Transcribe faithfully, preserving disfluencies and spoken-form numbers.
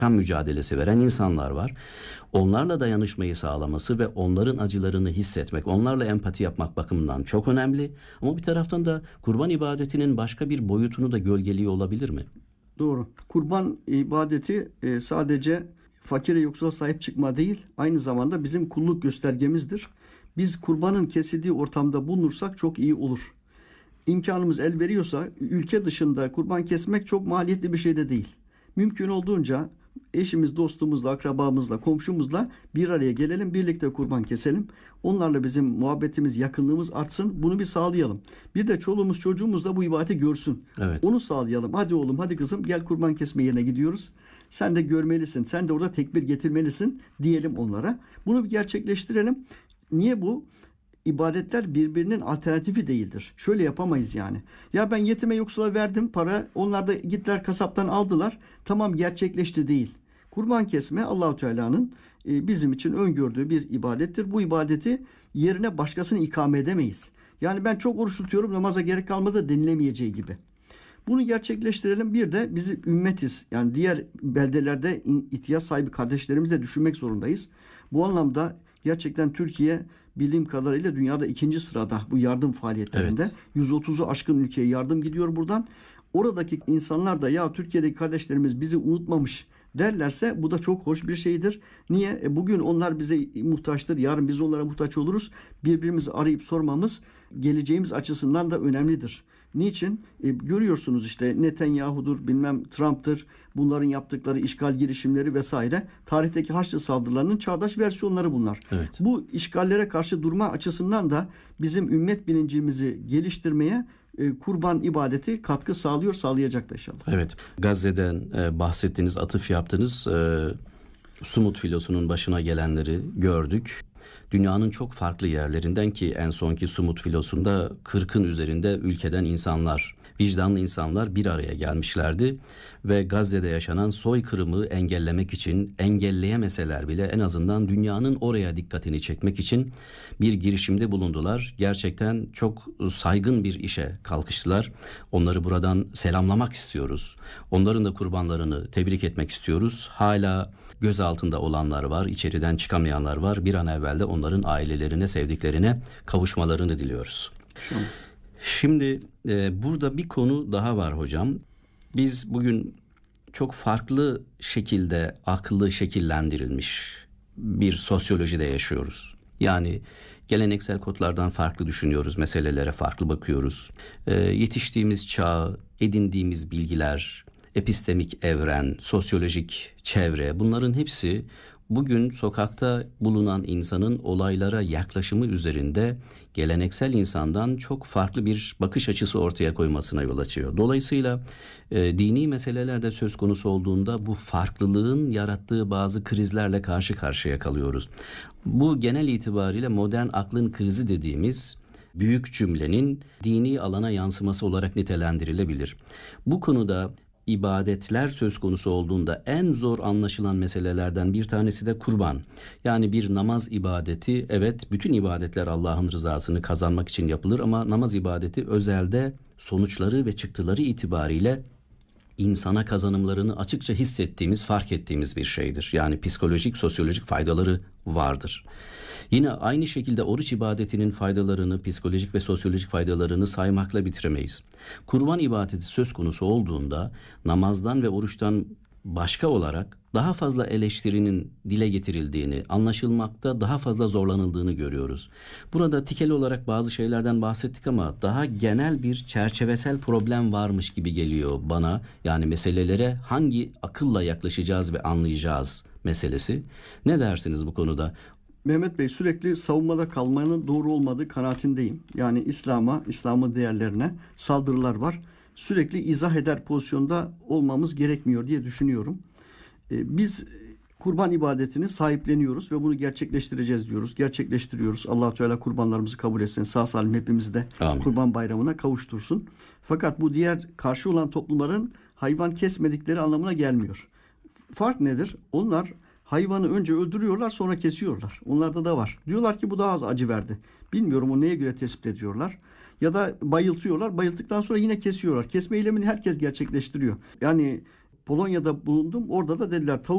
kan mücadelesi veren insanlar var. Onlarla dayanışmayı sağlaması ve onların acılarını hissetmek, onlarla empati yapmak bakımından çok önemli. Ama bir taraftan da kurban ibadetinin başka bir boyutunu da gölgeliyor olabilir mi? Doğru. Kurban ibadeti e, sadece fakire yoksula sahip çıkma değil, aynı zamanda bizim kulluk göstergemizdir. Biz kurbanın kesildiği ortamda bulunursak çok iyi olur. İmkanımız el veriyorsa ülke dışında kurban kesmek çok maliyetli bir şey de değil. Mümkün olduğunca eşimiz, dostumuzla, akrabamızla, komşumuzla bir araya gelelim, birlikte kurban keselim. Onlarla bizim muhabbetimiz, yakınlığımız artsın. Bunu bir sağlayalım. Bir de çoluğumuz, çocuğumuz da bu ibadeti görsün. Evet. Onu sağlayalım. Hadi oğlum, hadi kızım, gel kurban kesme yerine gidiyoruz. Sen de görmelisin. Sen de orada tekbir getirmelisin diyelim onlara. Bunu bir gerçekleştirelim. Niye bu? İbadetler birbirinin alternatifi değildir. Şöyle yapamayız yani. Ya ben yetime yoksula verdim para. Onlar da gittiler kasaptan aldılar. Tamam, gerçekleşti değil. Kurban kesme Allahu Teala'nın e, bizim için öngördüğü bir ibadettir. Bu ibadeti yerine başkasını ikame edemeyiz. Yani ben çok oruç tutuyorum, namaza gerek kalmadı denilemeyeceği gibi. Bunu gerçekleştirelim. Bir de bizi ümmetiz. Yani diğer beldelerde ihtiyaç sahibi kardeşlerimizi de düşünmek zorundayız. Bu anlamda gerçekten Türkiye bildiğim kadarıyla dünyada ikinci sırada bu yardım faaliyetlerinde. Evet. yüz otuzu aşkın ülkeye yardım gidiyor buradan. Oradaki insanlar da ya Türkiye'deki kardeşlerimiz bizi unutmamış derlerse bu da çok hoş bir şeydir. Niye? E bugün onlar bize muhtaçtır. Yarın biz onlara muhtaç oluruz. Birbirimizi arayıp sormamız geleceğimiz açısından da önemlidir. Niçin? E, görüyorsunuz işte Netanyahu'dur, bilmem Trump'tır. Bunların yaptıkları işgal girişimleri vesaire. Tarihteki Haçlı saldırılarının çağdaş versiyonları bunlar. Evet. Bu işgallere karşı durma açısından da bizim ümmet bilincimizi geliştirmeye e, kurban ibadeti katkı sağlıyor, sağlayacak da inşallah. Evet. Gazze'den e, bahsettiğiniz, atıf yaptığınız e, Sumut filosunun başına gelenleri gördük. Dünyanın çok farklı yerlerinden, ki en sonki Sumut filosunda kırkın üzerinde ülkeden insanlar, vicdanlı insanlar bir araya gelmişlerdi ve Gazze'de yaşanan soykırımı engellemek için, engelleyemeseler bile en azından dünyanın oraya dikkatini çekmek için bir girişimde bulundular. Gerçekten çok saygın bir işe kalkıştılar. Onları buradan selamlamak istiyoruz. Onların da kurbanlarını tebrik etmek istiyoruz. Hala gözaltında olanlar var, içeriden çıkamayanlar var. Bir an evvel de onların ailelerine, sevdiklerine kavuşmalarını diliyoruz. Tamam. Şimdi e, burada bir konu daha var hocam. Biz bugün çok farklı şekilde akıllı şekillendirilmiş bir sosyolojide yaşıyoruz. Yani geleneksel kodlardan farklı düşünüyoruz, meselelere farklı bakıyoruz. E, yetiştiğimiz çağ, edindiğimiz bilgiler, epistemik evren, sosyolojik çevre, bunların hepsi bugün sokakta bulunan insanın olaylara yaklaşımı üzerinde geleneksel insandan çok farklı bir bakış açısı ortaya koymasına yol açıyor. Dolayısıyla e, dini meselelerde söz konusu olduğunda bu farklılığın yarattığı bazı krizlerle karşı karşıya kalıyoruz. Bu genel itibariyle modern aklın krizi dediğimiz büyük cümlenin dini alana yansıması olarak nitelendirilebilir. Bu konuda ibadetler söz konusu olduğunda en zor anlaşılan meselelerden bir tanesi de kurban. Yani bir namaz ibadeti, evet bütün ibadetler Allah'ın rızasını kazanmak için yapılır ama namaz ibadeti özelde sonuçları ve çıktıları itibariyle insana kazanımlarını açıkça hissettiğimiz, fark ettiğimiz bir şeydir. Yani psikolojik, sosyolojik faydaları vardır. Yine aynı şekilde oruç ibadetinin faydalarını, psikolojik ve sosyolojik faydalarını saymakla bitiremeyiz. Kurban ibadeti söz konusu olduğunda namazdan ve oruçtan başka olarak daha fazla eleştirinin dile getirildiğini, anlaşılmakta daha fazla zorlanıldığını görüyoruz. Burada tikeli olarak bazı şeylerden bahsettik ama daha genel bir çerçevesel problem varmış gibi geliyor bana. Yani meselelere hangi akılla yaklaşacağız ve anlayacağız meselesi. Ne dersiniz bu konuda? Mehmet Bey, sürekli savunmada kalmanın doğru olmadığı kanaatindeyim. Yani İslam'a, İslam'ın değerlerine saldırılar var. Sürekli izah eder pozisyonda olmamız gerekmiyor diye düşünüyorum. Ee, biz kurban ibadetini sahipleniyoruz ve bunu gerçekleştireceğiz diyoruz. Gerçekleştiriyoruz. Allah-u Teala kurbanlarımızı kabul etsin. Sağ salim hepimizi de Amin. Kurban Bayramı'na kavuştursun. Fakat bu diğer karşı olan toplumların hayvan kesmedikleri anlamına gelmiyor. Fark nedir? Onlar hayvanı önce öldürüyorlar, sonra kesiyorlar. Onlarda da var. Diyorlar ki bu daha az acı verdi. Bilmiyorum o neye göre tespit ediyorlar. Ya da bayıltıyorlar. Bayılttıktan sonra yine kesiyorlar. Kesme eylemini herkes gerçekleştiriyor. Yani Polonya'da bulundum. Orada da dediler tavuk